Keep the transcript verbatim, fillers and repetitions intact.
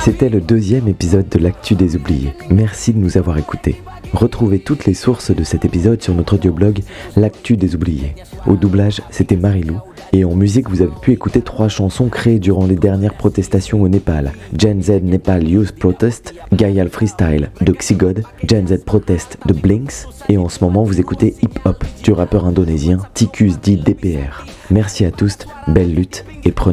C'était le deuxième épisode de l'Actu des Oubliés. Merci de nous avoir écoutés. Retrouvez toutes les sources de cet épisode sur notre audioblog L'Actu des Oubliés. Au doublage, c'était Marilou. Et en musique, vous avez pu écouter trois chansons créées durant les dernières protestations au Népal. Gen Z Nepal Youth Protest, Gayal Freestyle de Xigod, Gen Z Protest de Blinks. Et en ce moment, vous écoutez Hip Hop du rappeur indonésien Tikus dit D P R. Merci à tous, belle lutte et prenez